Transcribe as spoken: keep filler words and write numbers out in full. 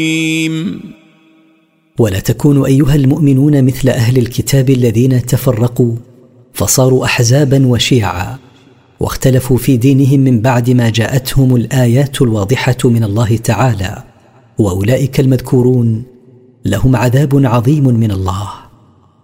ولا تكونوا أيها المؤمنون مثل أهل الكتاب الذين تفرقوا فصاروا أحزابا وشيعا واختلفوا في دينهم من بعد ما جاءتهم الآيات الواضحة من الله تعالى، وأولئك المذكورون لهم عذاب عظيم من الله.